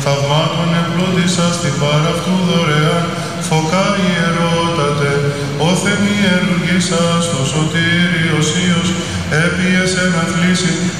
θαυμάτων εμπλούτησα στην πάρα αυτού δωρεάν, φωκά ιερότατε, όθεν ιερουργήσα στο σωτήριο Υιός, έπιεσεν αθλήσει